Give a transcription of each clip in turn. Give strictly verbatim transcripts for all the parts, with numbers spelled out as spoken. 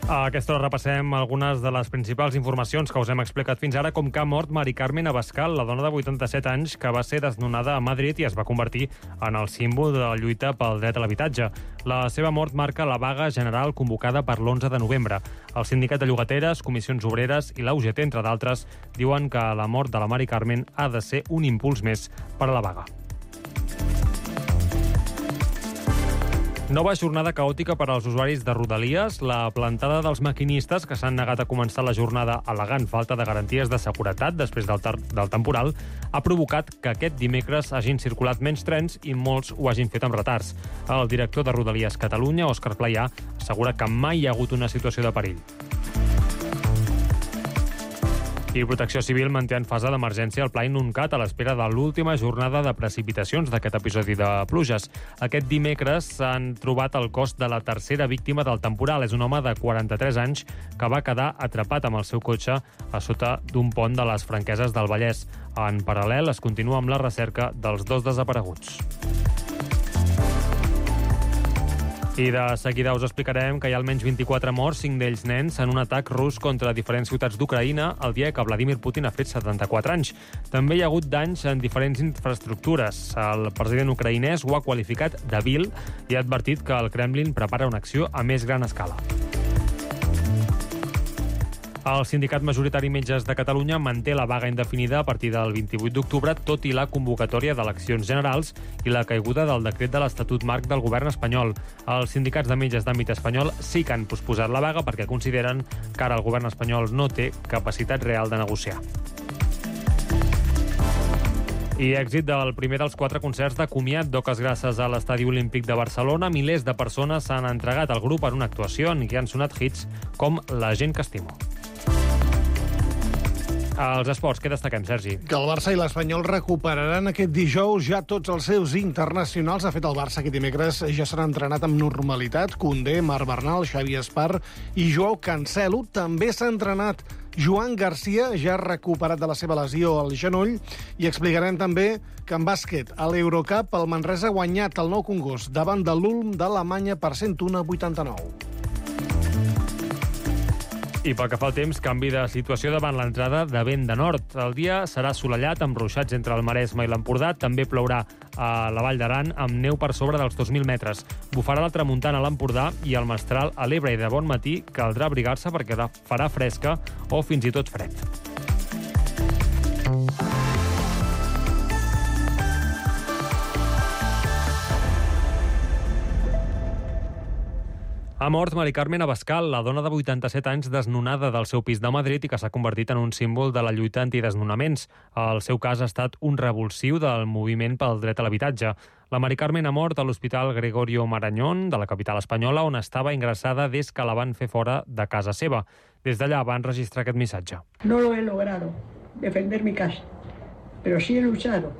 A aquesta hora repassem algunes de les principals informacions que us hem explicat fins ara, com que ha mort Mari Carmen Abascal, la dona de vuitanta-set anys que va ser desnonada a Madrid i es va convertir en el símbol de la lluita pel dret a l'habitatge. La seva mort marca la vaga general convocada per l'onze de novembre. El sindicat de llogateres, comissions obreres i la U G T, entre d'altres, diuen que la mort de la Mari Carmen ha de ser un impuls més per a la vaga. Nova jornada caòtica per als usuaris de Rodalies. La plantada dels maquinistes, que s'han negat a començar la jornada al·legant falta de garanties de seguretat després del, del temporal, ha provocat que aquest dimecres hagin circulat menys trens i molts ho hagin fet amb retards. El director de Rodalies Catalunya, Òscar Playà, assegura que mai hi ha hagut una situació de perill. I Protecció Civil manté en fase d'emergència el Pla Inuncat a l'espera de l'última jornada de precipitacions d'aquest episodi de pluges. Aquest dimecres s'han trobat el cos de la tercera víctima del temporal. És un home de quaranta-tres anys que va quedar atrapat amb el seu cotxe a sota d'un pont de les Franqueses del Vallès. En paral·lel, es continua amb la recerca dels dos desapareguts. I de seguida us explicarem que hi ha almenys vint-i-quatre morts, cinc d'ells nens, en un atac rus contra diferents ciutats d'Ucraïna el dia que Vladimir Putin ha fet setanta-quatre anys. També hi ha hagut danys en diferents infraestructures. El president ucraïnès ho ha qualificat de vil i ha advertit que el Kremlin prepara una acció a més gran escala. El sindicat majoritari Metges de Catalunya manté la vaga indefinida a partir del vint-i-vuit d'octubre, tot i la convocatòria d'eleccions generals i la caiguda del decret de l'Estatut Marc del govern espanyol. Els sindicats de metges d'àmbit espanyol sí que han posposat la vaga perquè consideren que ara el govern espanyol no té capacitat real de negociar. I èxit del primer dels quatre concerts de comiat d'Oques Grasses a l'Estadi Olímpic de Barcelona. Milers de persones s'han entregat al grup en una actuació en què han sonat hits com La gent que estimo. Els esports, què destaquem, Sergi? Que el Barça i l'Espanyol recuperaran aquest dijous ja tots els seus internacionals. De fet, el Barça aquest dimecres ja s'ha entrenat amb normalitat. Koundé, Marc Bernal, Xavi Espar i Joao Cancelo. També s'ha entrenat Joan Garcia, ja recuperat de la seva lesió al genoll. I explicarem també que en bàsquet, a l'Eurocup, el Manresa ha guanyat el nou Congost davant de l'Ulm d'Alemanya per cent un a vuitanta-nou. I pel que fa al temps, canvi de situació davant l'entrada de vent de nord. El dia serà assolellat amb ruixats entre el Maresme i l'Empordà. També plourà a la Vall d'Aran amb neu per sobre dels dos mil metres. Bufarà la tramuntana a l'Empordà i el mestral a l'Ebre, i de bon matí caldrà abrigar-se perquè farà fresca o fins i tot fred. Ha mort Mari Carmen Abascal, la dona de vuitanta-set anys desnonada del seu pis de Madrid i que s'ha convertit en un símbol de la lluita antidesnonaments. El seu cas ha estat un revulsiu del moviment pel dret a l'habitatge. La Mari Carmen ha mort a l'Hospital Gregorio Marañón de la capital espanyola, on estava ingressada des que la van fer fora de casa seva. Des d'allà van registrar aquest missatge. No lo he logrado defender mi casa, pero sí he luchado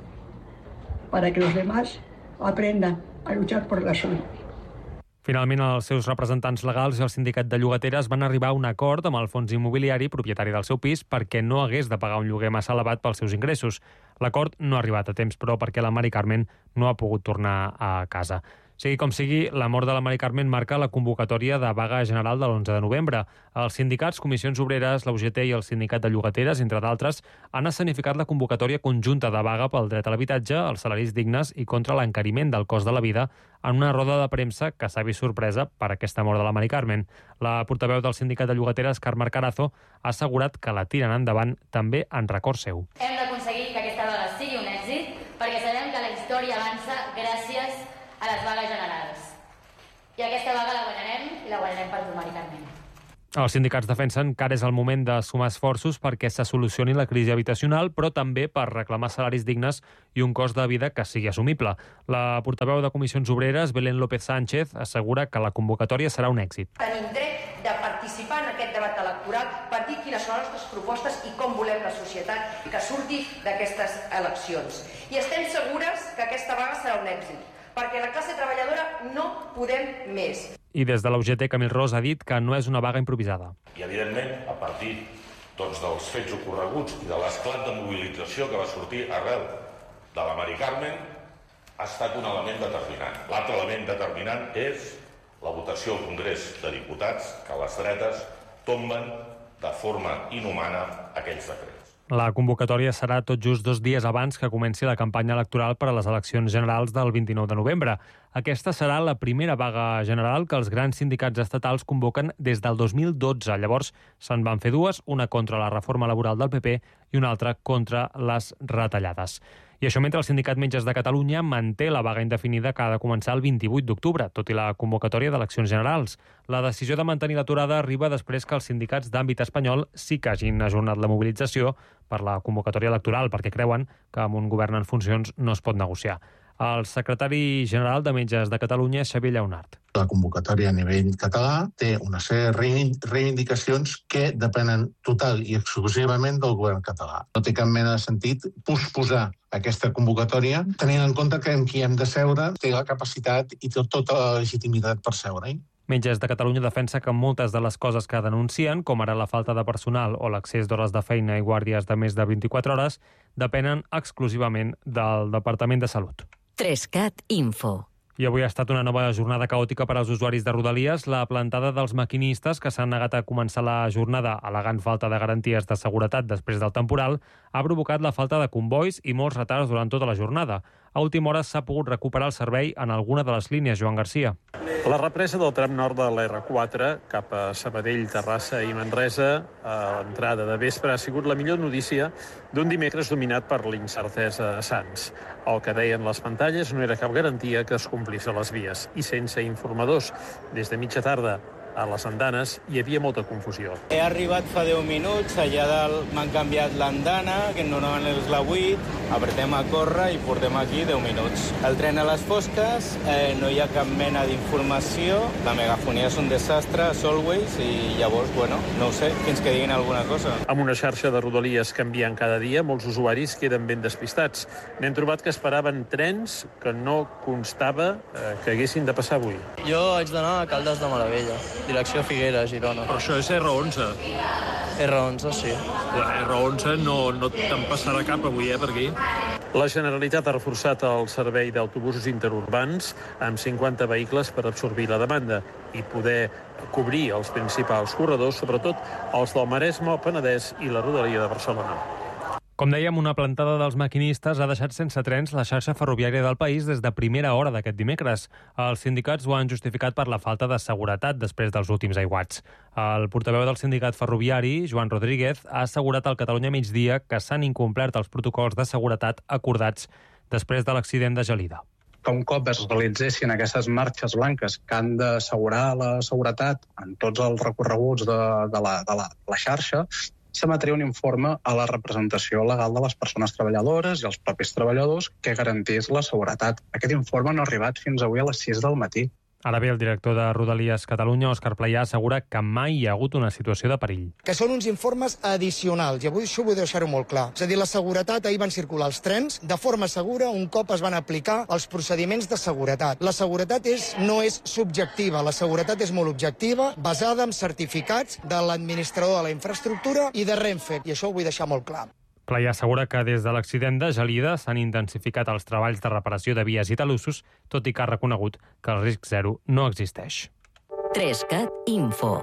para que los demás aprendan a luchar por la suya. Finalment, els seus representants legals i el sindicat de llogateres van arribar a un acord amb el fons immobiliari propietari del seu pis perquè no hagués de pagar un lloguer massa elevat pels seus ingressos. L'acord no ha arribat a temps, però, perquè la Mari Carmen no ha pogut tornar a casa. Sigui com sigui, la mort de la Mari Carmen marca la convocatòria de vaga general de l'onze de novembre. Els sindicats, comissions obreres, la U G T i el sindicat de llogateres, entre d'altres, han escenificat la convocatòria conjunta de vaga pel dret a l'habitatge, els salaris dignes i contra l'encariment del cost de la vida en una roda de premsa que s'ha vist sorpresa per aquesta mort de la Mari Carmen. La portaveu del sindicat de llogateres, Carme Carazo, ha assegurat que la tiren endavant també en record seu. Hem d'aconseguir que aquesta vaga sigui un èxit perquè sabem que la història avança gràcies a les vagues generals. I aquesta vaga la guanyarem i la guanyarem per tu, Mari Carmen. Els sindicats defensen que ara és el moment de sumar esforços perquè se solucioni la crisi habitacional, però també per reclamar salaris dignes i un cost de vida que sigui assumible. La portaveu de Comissions Obreres, Belén López Sánchez, assegura que la convocatòria serà un èxit. Tenim dret de participar en aquest debat electoral per dir quines són les nostres propostes i com volem la societat que surti d'aquestes eleccions. I estem segures que aquesta vaga serà un èxit, perquè la classe treballadora no podem més. I des de la U G T, Camil Ros ha dit que no és una vaga improvisada. I, evidentment, a partir doncs, dels fets ocorreguts i de l'esclat de mobilització que va sortir arrel de la Mari Carmen, ha estat un element determinant. L'altre element determinant és la votació al Congrés de Diputats que les dretes tomben de forma inhumana aquells decrets. La convocatòria serà tot just dos dies abans que comenci la campanya electoral per a les eleccions generals del vint-i-nou de novembre. Aquesta serà la primera vaga general que els grans sindicats estatals convoquen des del dos mil dotze. Llavors se'n van fer dues, una contra la reforma laboral del P P i una altra contra les retallades. I això mentre el Sindicat Metges de Catalunya manté la vaga indefinida que ha de començar el vint-i-vuit d'octubre, tot i la convocatòria d'eleccions generals. La decisió de mantenir l'aturada arriba després que els sindicats d'àmbit espanyol sí que hagin ajornat la mobilització per la convocatòria electoral, perquè creuen que amb un govern en funcions no es pot negociar. El secretari general de Metges de Catalunya és Xavier Lleonart. La convocatòria a nivell català té una sèrie de reivindicacions que depenen total i exclusivament del govern català. No té cap mena de sentit posposar aquesta convocatòria, tenint en compte que amb qui hem de seure té la capacitat i té tota la legitimitat per seure-hi. Metges de Catalunya defensa que moltes de les coses que denuncien, com ara la falta de personal o l'accés d'hores de feina i guàrdies de més de vint-i-quatre hores, depenen exclusivament del Departament de Salut. Trescat Info. I avui ha estat una nova jornada caòtica per als usuaris de Rodalies. La plantada dels maquinistes, que s'han negat a començar la jornada al·legant falta de garanties de seguretat després del temporal, ha provocat la falta de convois i molts retards durant tota la jornada. A última hora s'ha pogut recuperar el servei en alguna de les línies, Joan Garcia. La represa del tram nord de l'R quatre cap a Sabadell, Terrassa i Manresa a l'entrada de vespre ha sigut la millor notícia d'un dimecres dominat per l'incertesa a Sants. El que deien les pantalles no era cap garantia que es complís a les vies i sense informadors des de mitja tarda a les andanes hi havia molta confusió. He arribat fa deu minuts, allà dalt m'han canviat l'andana, que normalment és la vuit, apretem a córrer i portem aquí deu minuts. El tren a les fosques, eh, no hi ha cap mena d'informació, la megafonia és un desastre, Solways, i llavors, bueno, no ho sé, fins que diguin alguna cosa. Amb una xarxa de rodalies canviant cada dia, molts usuaris queden ben despistats. N'hem trobat que esperaven trens que no constava eh, que haguessin de passar avui. Jo haig d'anar a Caldes de Malavella, direcció Figueres, Girona. Però això és R onze. R onze, sí. La R onze no, no te'n passarà cap avui, eh, per aquí. La Generalitat ha reforçat el servei d'autobusos interurbans amb cinquanta vehicles per absorbir la demanda i poder cobrir els principals corredors, sobretot els del Maresme, el Penedès i la Rodalia de Barcelona. Com dèiem, una plantada dels maquinistes ha deixat sense trens la xarxa ferroviària del país des de primera hora d'aquest dimecres. Els sindicats ho han justificat per la falta de seguretat després dels últims aiguats. El portaveu del sindicat ferroviari, Joan Rodríguez, ha assegurat al Catalunya Migdia que s'han incomplert els protocols de seguretat acordats després de l'accident de Gelida. Que un cop es realitzessin aquestes marxes blanques que han d'assegurar la seguretat en tots els recorreguts de, de, la, de la, la xarxa, s'emetria un informe a la representació legal de les persones treballadores i els propis treballadors que garantís la seguretat. Aquest informe no ha arribat fins avui a les sis del matí. Ara bé, el director de Rodalies Catalunya, Òscar Playà, assegura que mai hi ha hagut una situació de perill. Que són uns informes addicionals, i avui això vull deixar-ho molt clar. És a dir, la seguretat, ahir van circular els trens de forma segura un cop es van aplicar els procediments de seguretat. La seguretat és, no és subjectiva, la seguretat és molt objectiva, basada en certificats de l'administrador de la infraestructura i de Renfe, i això ho vull deixar molt clar. Playà assegura que des de l'accident de Gelida s'han intensificat els treballs de reparació de vies i talussos, tot i que ha reconegut que el risc zero no existeix. Trescat Info.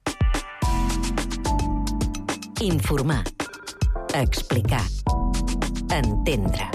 Informar. Explicar. Entendre.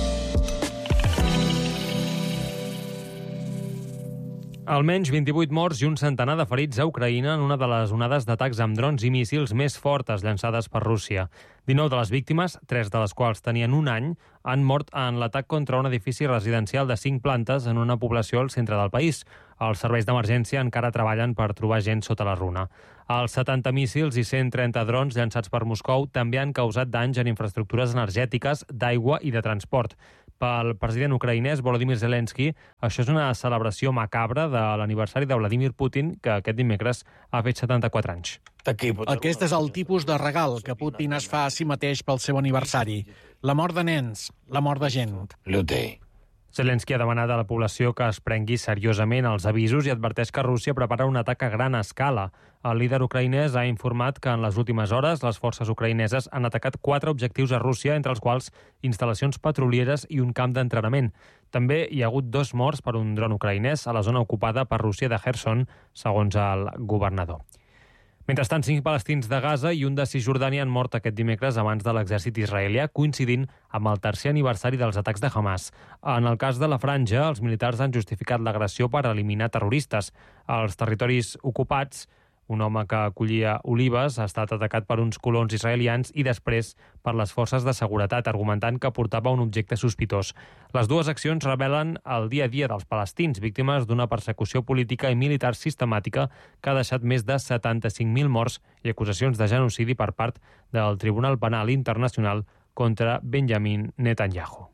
Almenys vint-i-vuit morts i un centenar de ferits a Ucraïna en una de les onades d'atacs amb drons i míssils més fortes llançades per Rússia. dinou de les víctimes, tres de les quals tenien un any, han mort en l'atac contra un edifici residencial de cinc plantes en una població al centre del país. Els serveis d'emergència encara treballen per trobar gent sota la runa. Els setanta míssils i cent trenta drons llançats per Moscou també han causat danys en infraestructures energètiques, d'aigua i de transport. Pel president ucraïnès Volodymyr Zelensky, això és una celebració macabra de l'aniversari de Vladimir Putin, que aquest dimecres ha fet setanta-quatre anys. Aquest és el tipus de regal que Putin es fa a si mateix pel seu aniversari. La mort de nens, la mort de gent. Zelensky ha demanat a la població que es prengui seriosament els avisos i adverteix que Rússia prepara un atac a gran escala. El líder ucraïnès ha informat que en les últimes hores les forces ucraïneses han atacat quatre objectius a Rússia, entre els quals instal·lacions petrolieres i un camp d'entrenament. També hi ha hagut dos morts per un dron ucraïnès a la zona ocupada per Rússia de Kherson, segons el governador. Mentrestant, cinc palestins de Gaza i un de Cisjordània han mort aquest dimecres abans de l'exèrcit israelià, coincidint amb el tercer aniversari dels atacs de Hamas. En el cas de la Franja, els militars han justificat l'agressió per eliminar terroristes. Als territoris ocupats, un home que acollia olives ha estat atacat per uns colons israelians i després per les forces de seguretat, argumentant que portava un objecte sospitós. Les dues accions revelen el dia a dia dels palestins, víctimes d'una persecució política i militar sistemàtica que ha deixat més de setanta-cinc mil morts i acusacions de genocidi per part del Tribunal Penal Internacional contra Benjamin Netanyahu.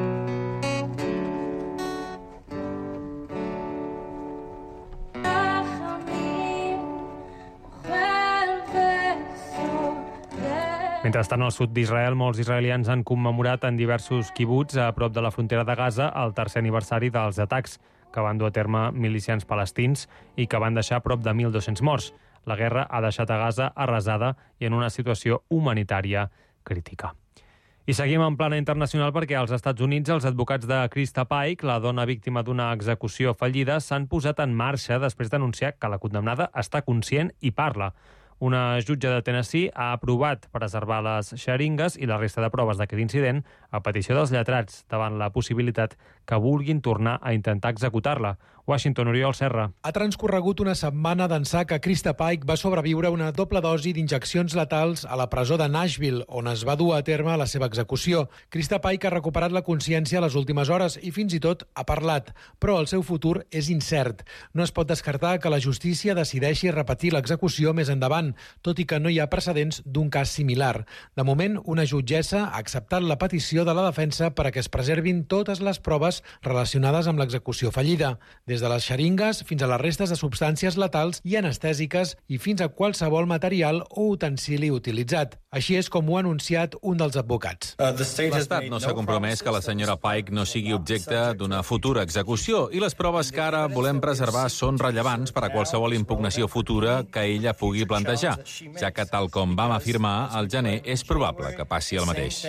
Mentrestant, al sud d'Israel, molts israelians han commemorat en diversos quibuts a prop de la frontera de Gaza el tercer aniversari dels atacs que van dur a terme milicians palestins i que van deixar prop de mil dos-cents morts. La guerra ha deixat a Gaza arrasada i en una situació humanitària crítica. I seguim en plana internacional perquè als Estats Units els advocats de Krista Paik, la dona víctima d'una execució fallida, s'han posat en marxa després d'anunciar que la condemnada està conscient i parla. Una jutge de Tennessee ha aprovat preservar les xeringues i la resta de proves d'aquest incident a petició dels lletrats davant la possibilitat que vulguin tornar a intentar executar-la. Washington, Oriol Serra. Ha transcorregut una setmana d'ençà que Krista Paik va sobreviure una doble dosi d'injeccions letals a la presó de Nashville, on es va dur a terme la seva execució. Krista Paik ha recuperat la consciència a les últimes hores i fins i tot ha parlat, però el seu futur és incert. No es pot descartar que la justícia decideixi repetir l'execució més endavant, tot i que no hi ha precedents d'un cas similar. De moment, una jutgessa ha acceptat la petició de la defensa per a que es preservin totes les proves relacionades amb l'execució fallida, des de les xeringues fins a les restes de substàncies letals i anestèsiques i fins a qualsevol material o utensili utilitzat. Així és com ho ha anunciat un dels advocats. L'Estat no s'ha compromès que la senyora Paik no sigui objecte d'una futura execució i les proves que ara volem preservar són rellevants per a qualsevol impugnació futura que ella pugui plantejar, ja que, tal com vam afirmar al gener, és probable que passi el mateix.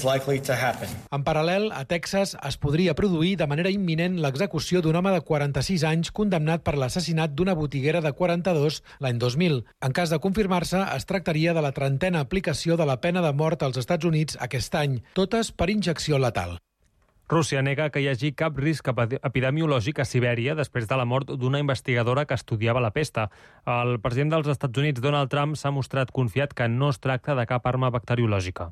En paral·lel, a Texas es podria produir de manera imminent l'execució d'un home de quaranta-sis anys condemnat per l'assassinat d'una botiguera de quaranta-dos l'any dos mil. En cas de confirmar-se, es tractaria de la trentena aplicació de la pena de mort als Estats Units aquest any, totes per injecció letal. Rússia nega que hi hagi cap risc epidemiològic a Sibèria després de la mort d'una investigadora que estudiava la pesta. El president dels Estats Units, Donald Trump, s'ha mostrat confiat que no es tracta de cap arma bacteriològica.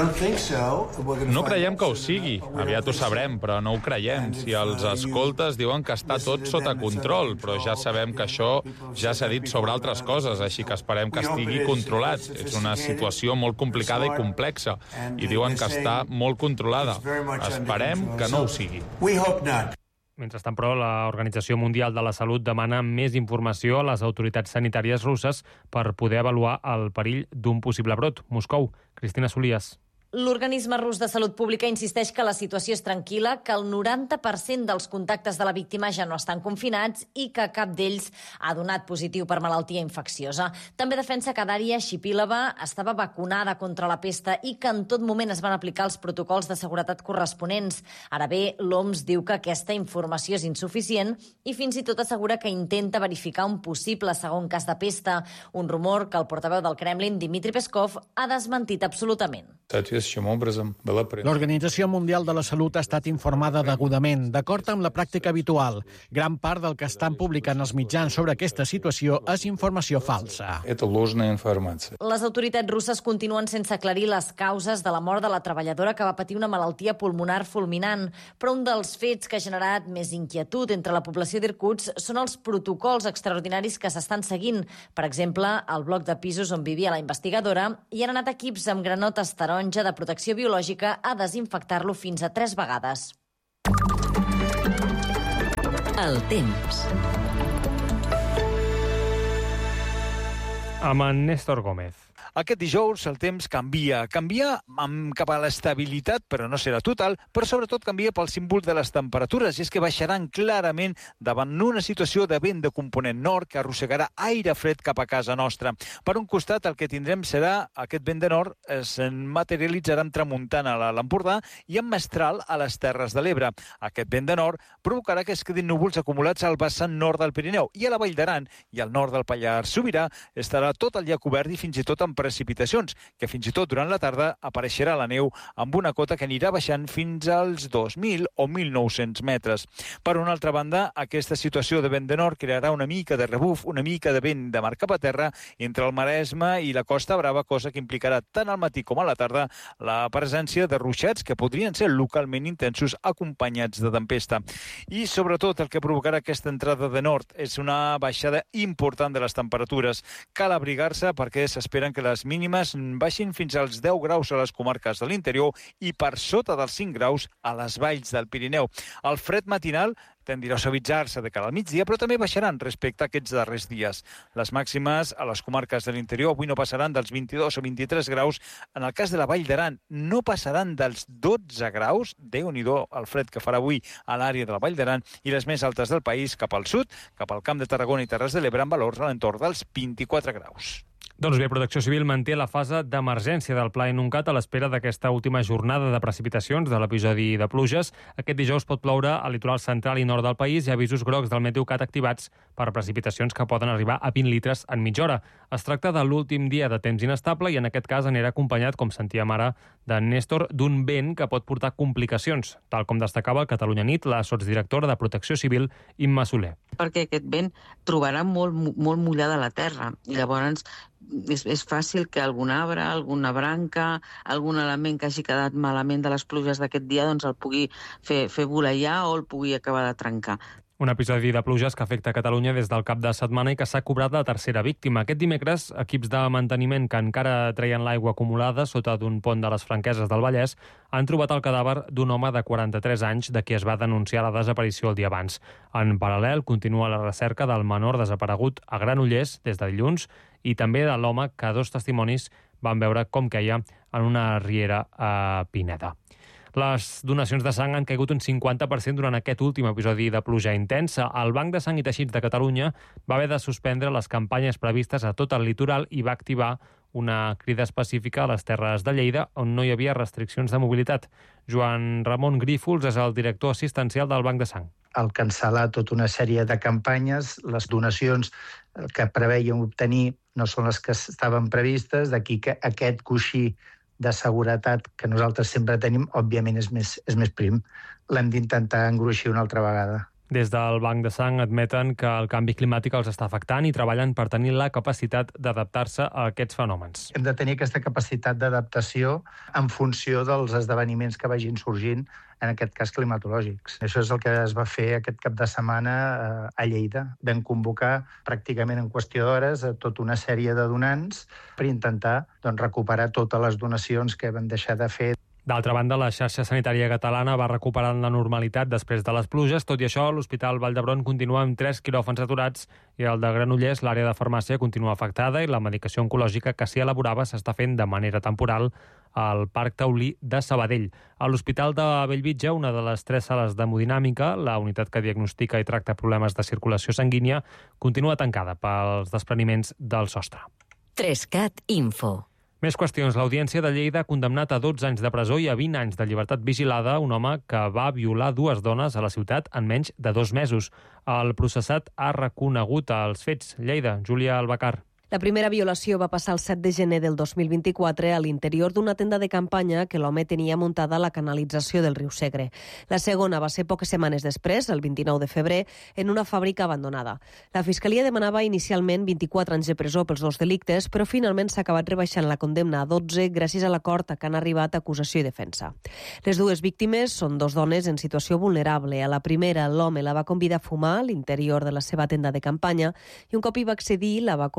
No creiem que ho sigui. Aviat ho sabrem, però no ho creiem. Si els escoltes diuen que està tot sota control, però ja sabem que això ja s'ha dit sobre altres coses, així que esperem que estigui controlat. És una situació molt complicada i complexa, i diuen que està molt controlada. Esperem que no ho sigui. Mentrestant, però, l'Organització Mundial de la Salut demana més informació a les autoritats sanitàries russes per poder avaluar el perill d'un possible brot. Moscou, Cristina Solías. L'organisme rus de salut pública insisteix que la situació és tranquil·la, que el noranta per cent dels contactes de la víctima ja no estan confinats i que cap d'ells ha donat positiu per malaltia infecciosa. També defensa que Daria Shipilova estava vacunada contra la pesta i que en tot moment es van aplicar els protocols de seguretat corresponents. Ara bé, l'O M S diu que aquesta informació és insuficient i fins i tot assegura que intenta verificar un possible segon cas de pesta, un rumor que el portaveu del Kremlin, Dmitry Peskov, ha desmentit absolutament. L'Organització Mundial de la Salut ha estat informada degudament, d'acord amb la pràctica habitual. Gran part del que estan publicant els mitjans sobre aquesta situació és informació falsa. Les autoritats russes continuen sense aclarir les causes de la mort de la treballadora que va patir una malaltia pulmonar fulminant, però un dels fets que ha generat més inquietud entre la població d'Irkutsk són els protocols extraordinaris que s'estan seguint. Per exemple, al bloc de pisos on vivia la investigadora hi han anat equips amb granotes taronja de protecció biològica a desinfectar-lo fins a tres vegades. El temps. Amb en Néstor Gómez. Aquest dijous el temps canvia. Canvia amb, cap a l'estabilitat, però no serà total, però sobretot canvia pel símbol de les temperatures, i és que baixaran clarament davant una situació de vent de component nord que arrossegarà aire fred cap a casa nostra. Per un costat, el que tindrem serà aquest vent de nord es materialitzarà amb tramuntana a l'Empordà i amb mestral a les Terres de l'Ebre. Aquest vent de nord provocarà que es quedin núvols acumulats al vessant nord del Pirineu, i a la Vall d'Aran i al nord del Pallars Sobirà estarà tot el dia cobert i fins i tot amb precipitacions, que fins i tot durant la tarda apareixerà la neu amb una cota que anirà baixant fins als dos mil o mil nou-cents metres. Per una altra banda, aquesta situació de vent de nord crearà una mica de rebuf, una mica de vent de mar cap a terra entre el Maresme i la Costa Brava, cosa que implicarà tant al matí com a la tarda la presència de ruixats que podrien ser localment intensos acompanyats de tempesta. I sobretot el que provocarà aquesta entrada de nord és una baixada important de les temperatures. Cal abrigar-se perquè s'esperen que les mínimes baixin fins als deu graus a les comarques de l'interior i per sota dels cinc graus a les valls del Pirineu. El fred matinal tendirà a suavitzar-se de cara al migdia, però també baixaran respecte a aquests darrers dies. Les màximes a les comarques de l'interior avui no passaran dels vint-i-dos o vint-i-tres graus. En el cas de la Vall d'Aran no passaran dels dotze graus. Déu-n'hi-do el fred que farà avui a l'àrea de la Vall d'Aran, i les més altes del país cap al sud, cap al Camp de Tarragona i Terres de l'Ebre, amb valors a l'entorn dels vint-i-quatre graus. Doncs bé, Protecció Civil manté la fase d'emergència del Pla Inuncat a l'espera d'aquesta última jornada de precipitacions de l'episodi de pluges. Aquest dijous pot ploure al litoral central i nord del país i avisos grocs del Meteocat activats per precipitacions que poden arribar a vint litres en mitja hora. Es tracta de l'últim dia de temps inestable i en aquest cas anirà acompanyat, com sentíem ara de Néstor, d'un vent que pot portar complicacions, tal com destacava el Catalunya Nit la sotsdirectora de Protecció Civil, Imma Soler. Perquè aquest vent trobarà molt, molt mullada la terra i llavors és, és fàcil que algun arbre, alguna branca, algun element que hagi quedat malament de les pluges d'aquest dia doncs el pugui fer, fer voleiar o el pugui acabar de trencar. Un episodi de pluges que afecta Catalunya des del cap de setmana i que s'ha cobrat la tercera víctima. Aquest dimecres, equips de manteniment que encara treien l'aigua acumulada sota d'un pont de les Franqueses del Vallès han trobat el cadàver d'un home de quaranta-tres anys de qui es va denunciar la desaparició el dia abans. En paral·lel, continua la recerca del menor desaparegut a Granollers des de dilluns i també de l'home que dos testimonis van veure com queia en una riera a Pineda. Les donacions de sang han caigut un cinquanta per cent durant aquest últim episodi de pluja intensa. El Banc de Sang i Teixits de Catalunya va haver de suspendre les campanyes previstes a tot el litoral i va activar una crida específica a les Terres de Lleida, on no hi havia restriccions de mobilitat. Joan Ramon Grífols és el director assistencial del Banc de Sang. Al cancel·lar tota una sèrie de campanyes, les donacions que preveien obtenir no són les que estaven previstes, d'aquí que aquest coixí de seguretat que nosaltres sempre tenim, òbviament és més, és més prim. L'hem d'intentar engruixir una altra vegada. Des del Banc de Sang admeten que el canvi climàtic els està afectant i treballen per tenir la capacitat d'adaptar-se a aquests fenòmens. Hem de tenir aquesta capacitat d'adaptació en funció dels esdeveniments que vagin sorgint, en aquest cas climatològics. Això és el que es va fer aquest cap de setmana a Lleida. Vam convocar pràcticament en qüestió d'hores a tota una sèrie de donants per intentar doncs, recuperar totes les donacions que vam deixar de fer. D'altra banda, la xarxa sanitària catalana va recuperant la normalitat després de les pluges. Tot i això, l'Hospital Vall d'Hebron continua amb tres quiròfans aturats i el de Granollers, l'àrea de farmàcia, continua afectada i la medicació oncològica que s'hi elaborava s'està fent de manera temporal al Parc Taulí de Sabadell. A l'Hospital de Bellvitge, una de les tres sales d'hemodinàmica, la unitat que diagnostica i tracta problemes de circulació sanguínia, continua tancada pels despreniments del sostre. Trescat Info. Més qüestions. L'Audiència de Lleida ha condemnat a dotze anys de presó i a vint anys de llibertat vigilada un home que va violar dues dones a la ciutat en menys de dos mesos. El processat ha reconegut els fets. Lleida, Júlia Albacar. La primera violació va passar el set de gener del dos mil vint-i-quatre a l'interior d'una tenda de campanya que l'home tenia muntada a la canalització del riu Segre. La segona va ser poques setmanes després, el vint-i-nou de febrer, en una fàbrica abandonada. La Fiscalia demanava inicialment vint-i-quatre anys de presó pels dos delictes, però finalment s'ha acabat rebaixant la condemna a dotze gràcies a l'acord a què han arribat acusació i defensa. Les dues víctimes són dos dones en situació vulnerable. A la primera, l'home la va convidar a fumar a l'interior de la seva tenda de campanya i un cop hi va accedir la va colpejar de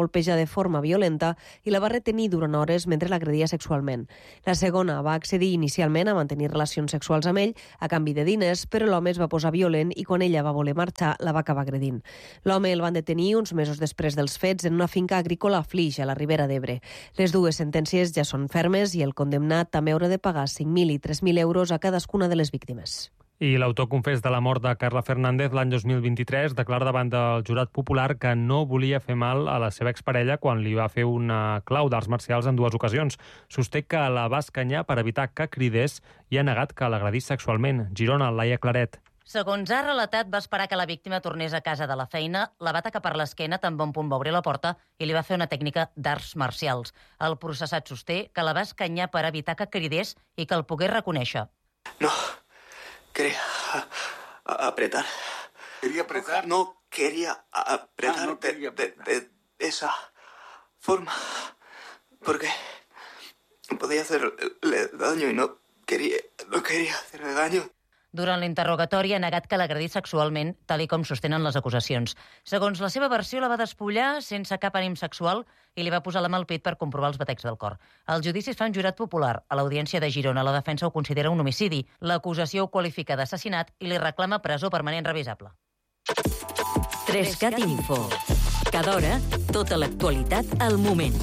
de forma violenta i la va retenir durant hores mentre l'agredia sexualment. La segona va accedir inicialment a mantenir relacions sexuals amb ell a canvi de diners, però l'home es va posar violent i quan ella va voler marxar la va acabar agredint. L'home el van detenir uns mesos després dels fets en una finca agrícola a Flix, a la Ribera d'Ebre. Les dues sentències ja són fermes i el condemnat també haurà de pagar cinc mil i tres mil euros a cadascuna de les víctimes. I l'autor confés de la mort de Carla Fernández l'any dos mil vint-i-tres declara davant del jurat popular que no volia fer mal a la seva exparella quan li va fer una clau d'arts marcials en dues ocasions. Sosté que la va escanyar per evitar que cridés i ha negat que l'agredís sexualment. Girona, Laia Claret. Segons ha relatat, va esperar que la víctima tornés a casa de la feina, la va atacar per l'esquena tan bon punt va obrir la porta i li va fer una tècnica d'arts marcials. El processat sosté que la va escanyar per evitar que cridés i que el pogués reconèixer. No. Quería apretar. ¿Quería apretar? No, quería apretar, ah, no quería apretar. De, de, de esa forma. Porque podía hacerle daño y no quería, no quería hacerle daño. Durant l'interrogatori ha negat que l'agredís sexualment, tal i com sostenen les acusacions. Segons la seva versió, la va despullar sense cap ànim sexual i li va posar la mà al pit per comprovar els batecs del cor. El judici es fa un jurat popular. A l'Audiència de Girona, la defensa ho considera un homicidi. L'acusació ho qualifica d'assassinat i li reclama presó permanent revisable. Trescat Info. Cada hora, tota l'actualitat al moment.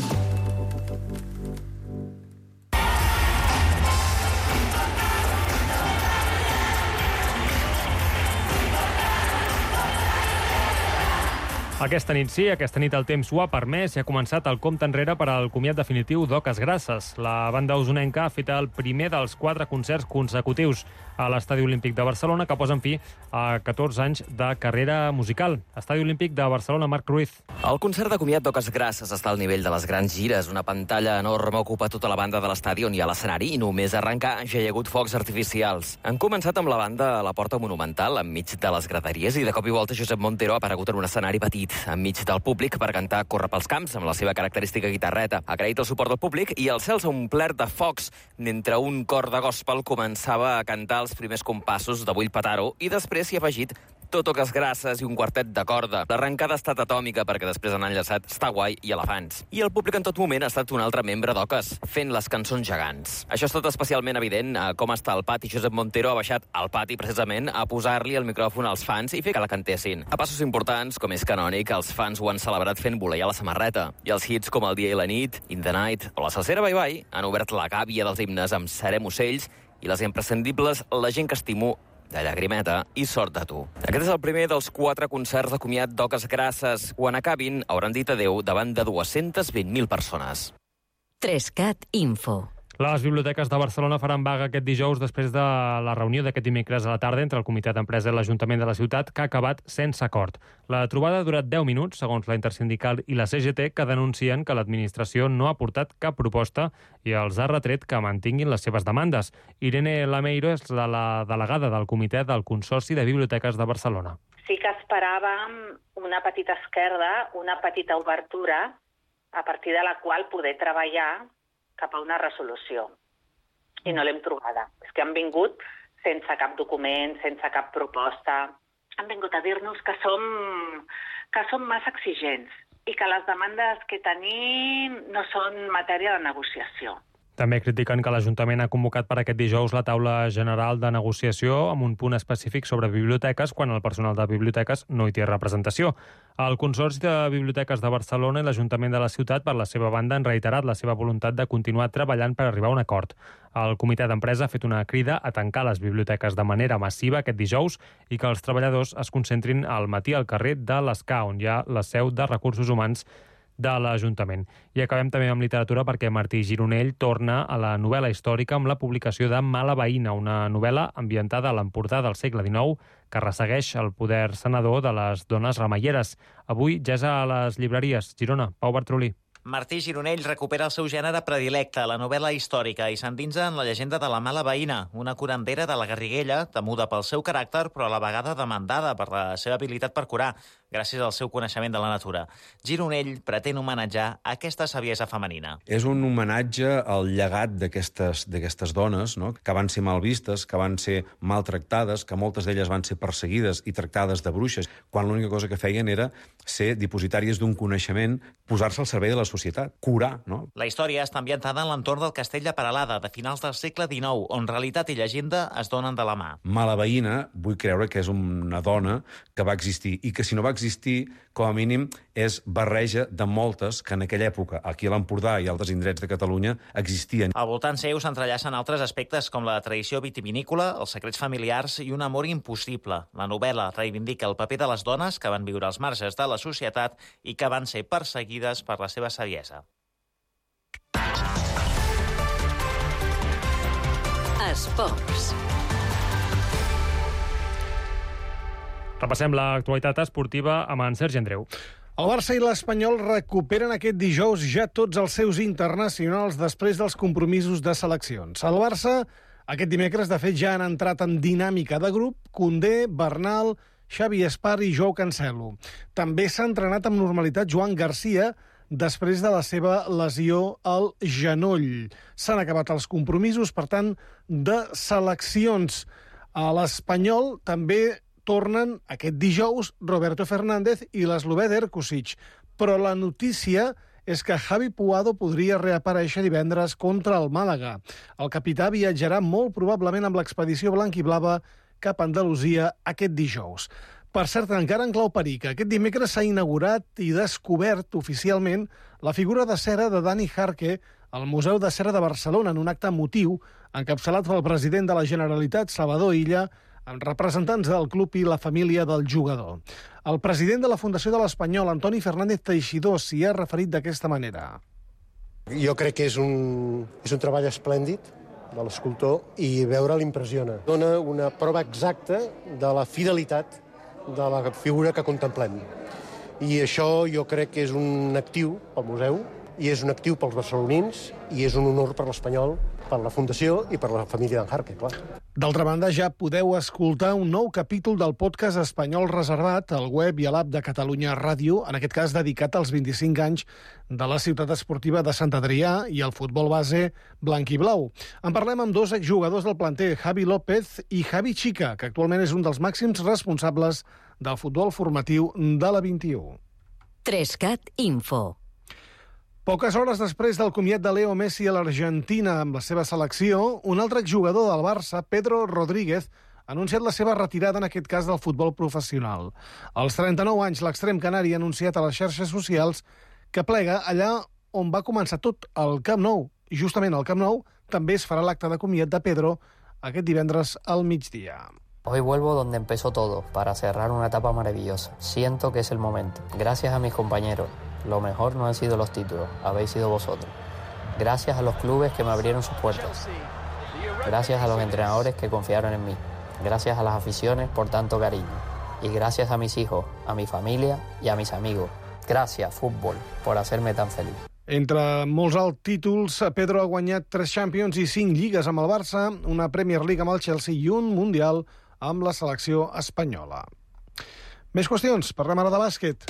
Aquesta nit sí, aquesta nit el temps ho ha permès i ha començat el compte enrere per al comiat definitiu d'Oques Grasses. La banda usonenca ha fet el primer dels quatre concerts consecutius a l'Estadi Olímpic de Barcelona que posen fi a catorze anys de carrera musical. Estadi Olímpic de Barcelona, Marc Ruiz. El concert de comiat d'Oques Grasses està al nivell de les grans gires. Una pantalla enorme ocupa tota la banda de l'estadi on hi ha l'escenari i només arrencar ja hi ha hagut focs artificials. Han començat amb la banda a la Porta Monumental, enmig de les graderies, i de cop i volta Josep Montero ha aparegut en un escenari petit enmig del públic per cantar Corre pels camps amb la seva característica guitarreta. Ha agraït el suport del públic i el cel s'ha omplert de focs mentre un cor de gospel començava a cantar els primers compassos de Vull petar-ho i després s'hi ha afegit tot Oques Grasses i un quartet de corda. L'arrencada ha estat atòmica perquè després han enllaçat Està guai i Elefants. I el públic en tot moment ha estat un altre membre d'Oques, fent les cançons gegants. Això ha estat especialment evident a com està el pati. Josep Montero ha baixat al pati precisament a posar-li el micròfon als fans i fer que la cantessin. A passos importants, com és canònic, els fans ho han celebrat fent voleiar la samarreta. I els hits com El dia i la nit, In the Night o La salsera Bye Bye han obert la gàbia dels himnes amb Serem ocells i les imprescindibles La gent que estimo, de Llagrimeta i Sort de tu. Aquest és el primer dels quatre concerts de comiat d'Oques Grasses. Quan acabin, hauran dit adeu davant de dues-centes vint mil persones. Trescat Info. Les biblioteques de Barcelona faran vaga aquest dijous després de la reunió d'aquest dimecres a la tarda entre el Comitè d'Empresa i l'Ajuntament de la ciutat, que ha acabat sense acord. La trobada ha durat deu minuts, segons la Intersindical i la C G T, que denuncien que l'administració no ha portat cap proposta i els ha retret que mantinguin les seves demandes. Irene Lameiro és la, la delegada del Comitè del Consorci de Biblioteques de Barcelona. Sí que esperàvem una petita esquerda, una petita obertura, a partir de la qual poder treballar cap a una resolució. I no l'hem trobada. És que han vingut sense cap document, sense cap proposta. Han vingut a dir-nos que som, que som massa exigents i que les demandes que tenim no són matèria de negociació. També critiquen que l'Ajuntament ha convocat per aquest dijous la taula general de negociació amb un punt específic sobre biblioteques quan el personal de biblioteques no hi té representació. El Consorci de Biblioteques de Barcelona i l'Ajuntament de la ciutat, per la seva banda, han reiterat la seva voluntat de continuar treballant per arribar a un acord. El Comitè d'Empresa ha fet una crida a tancar les biblioteques de manera massiva aquest dijous i que els treballadors es concentrin al matí al carrer de l'Escà, on hi ha la seu de Recursos Humans de l'Ajuntament. I acabem també amb literatura perquè Martí Gironell torna a la novel·la històrica amb la publicació de Mala veïna, una novel·la ambientada a l'Empordà del segle dinou que ressegueix el poder senador de les dones remeieres. Avui ja és a les llibreries. Girona, Pau Bartrolí. Martí Gironell recupera el seu gènere predilecte, la novel·la històrica, i s'endinsa en la llegenda de la Mala veïna, una curandera de la Garriguella, temuda pel seu caràcter, però a la vegada demandada per la seva habilitat per curar. gràcies al seu coneixement de la natura. Gironell pretén homenatjar aquesta saviesa femenina. És un homenatge al llegat d'aquestes d'aquestes dones, no?, que van ser mal vistes, que van ser maltractades, que moltes d'elles van ser perseguides i tractades de bruixes, quan l'única cosa que feien era ser dipositàries d'un coneixement, posar-se al servei de la societat, curar, no? La història està ambientada en l'entorn del castell de Peralada, de finals del segle dinou, on realitat i llegenda es donen de la mà. Mala veïna, vull creure que és una dona que va existir, i que si no va existir, com a mínim, és barreja de moltes que en aquella època, aquí a l'Empordà i altres indrets de Catalunya, existien. Al voltant seu s'entrellacen altres aspectes com la tradició vitivinícola, els secrets familiars i un amor impossible. La novel·la reivindica el paper de les dones que van viure als marges de la societat i que van ser perseguides per la seva saviesa. Esports. Repassem l'actualitat esportiva amb en Sergi Andreu. El Barça i l'Espanyol recuperen aquest dijous ja tots els seus internacionals després dels compromisos de seleccions. El Barça, aquest dimecres, de fet, ja han entrat en dinàmica de grup. Koundé, Bernal, Xavi Espar i Joao Cancelo. També s'ha entrenat amb normalitat Joan Garcia després de la seva lesió al genoll. S'han acabat els compromisos, per tant, de seleccions. A l'Espanyol també tornen aquest dijous Roberto Fernández i l'eslovè Derkusic. Però la notícia és que Javi Puado podria reaparèixer divendres contra el Màlaga. El capità viatjarà molt probablement amb l'expedició blanc-i-blava cap a Andalusia aquest dijous. Per cert, encara en clau perica, aquest dimecres s'ha inaugurat i descobert oficialment la figura de cera de Dani Jarque al Museu de Cera de Barcelona en un acte emotiu encapçalat pel president de la Generalitat, Salvador Illa, amb representants del club i la família del jugador. El president de la Fundació de l'Espanyol, Antoni Fernández Teixidor, s'hi ha referit d'aquesta manera. Jo crec que és un, és un treball esplèndid de l'escultor i veure l'impressiona. Dona una prova exacta de la fidelitat de la figura que contemplem. I això jo crec que és un actiu pel museu, i és un actiu pels barcelonins, i és un honor per l'Espanyol, per la Fundació i per la família d'en Jarque, clar. D'altra banda, ja podeu escoltar un nou capítol del podcast espanyol reservat al web i a l'app de Catalunya Ràdio, en aquest cas dedicat als vint-i-cinc anys de la ciutat esportiva de Sant Adrià i el futbol base blanc i blau. En parlem amb dos exjugadors del planter, Javi López i Javi Chica, que actualment és un dels màxims responsables del futbol formatiu de la vint-i-u. Trescat Info. Poques hores després del comiat de Leo Messi a l'Argentina amb la seva selecció, un altre exjugador del Barça, Pedro Rodríguez, ha anunciat la seva retirada, en aquest cas, del futbol professional. Als trenta-nou anys, l'extrem canari ha anunciat a les xarxes socials que plega allà on va començar tot, al Camp Nou. I justament al Camp Nou també es farà l'acte de comiat de Pedro aquest divendres al migdia. Hoy vuelvo donde empezó todo, para cerrar una etapa maravillosa. Siento que es el momento. Gracias a mis compañeros. Lo mejor no han sido los títulos, habéis sido vosotros. Gracias a los clubes que me abrieron sus puertas. Gracias a los entrenadores que confiaron en mí. Gracias a las aficiones por tanto cariño. Y gracias a mis hijos, a mi familia y a mis amigos. Gracias, fútbol, por hacerme tan feliz. Entre molts alts títols, Pedro ha guanyat tres Champions i cinc lligues amb el Barça, una Premier League amb el Chelsea i un Mundial amb la selecció espanyola. Més qüestions, parlem ara de bàsquet.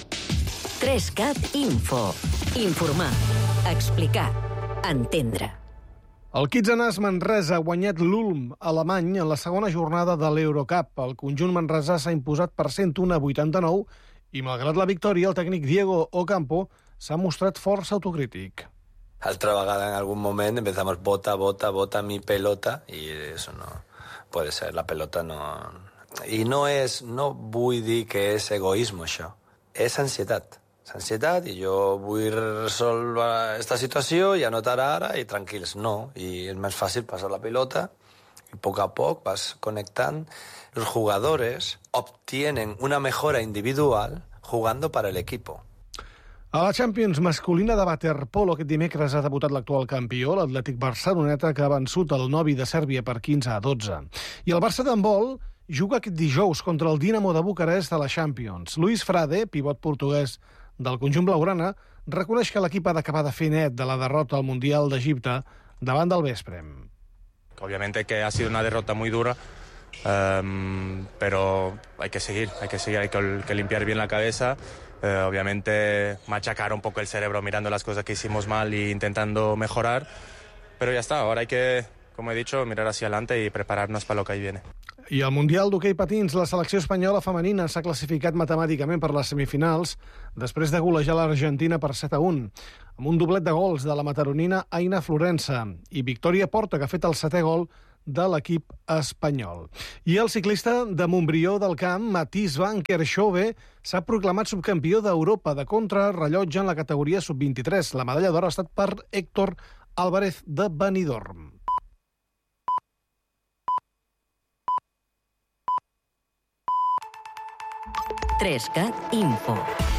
Trescat Info. Informar, explicar, entendre. El Kitsanàs Manresa ha guanyat l'Ulm alemany en la segona jornada de l'Eurocup. El conjunt manresà s'ha imposat per cent un a vuitanta-nou i, malgrat la victòria, el tècnic Diego Ocampo s'ha mostrat força autocrític. Altra vegada, en algun moment, empezamos bota, bota, bota mi pelota, i eso no puede ser, la pelota no... I no és, no vull dir que és egoisme, això. És ansietat. És ansietat i jo vull resoldre aquesta situació i anotar ara i tranquils. No, i és més fàcil passar la pilota y poco a poco vas conectando. Los jugadores obtienen una mejora individual jugando para el equipo. A la Champions masculina de waterpolo aquest dimecres ha debutat l'actual campió, l'Atlètic Barceloneta, que ha vençut el Novi de Sèrbia per quinze a dotze. I el Barça d'handbol juga aquest dijous contra el Dinamo de Bucarest a la Champions. Luis Frade, pivot portuguès del conjunt blaugrana, reconeix que l'equip ha d'acabar de fer net de la derrota al Mundial d'Egipte davant del Vesprem. Obviamente que ha sido una derrota muy dura, Um, pero hay que seguir, hay que seguir, hay que, que limpiar bien la cabeza. Uh, obviamente machacar un poco el cerebro mirando las cosas que hicimos mal e intentando mejorar. Pero ya está, ahora hay que, como he dicho, mirar hacia adelante y prepararnos para lo que ahí viene. I al Mundial d'hoquei patins, la selecció espanyola femenina s'ha classificat matemàticament per les semifinals després de golejar l'Argentina per set a un, amb un doblet de gols de la mataronina Aina Florensa i Victòria Porta, que ha fet el setè gol de l'equip espanyol. I el ciclista de Montbrió del Camp, Mathies van Kerkhove, s'ha proclamat subcampió d'Europa de contrarrellotge en la categoria sub vint-i-tres. La medalla d'or ha estat per Héctor Álvarez de Benidorm. tres cat Info.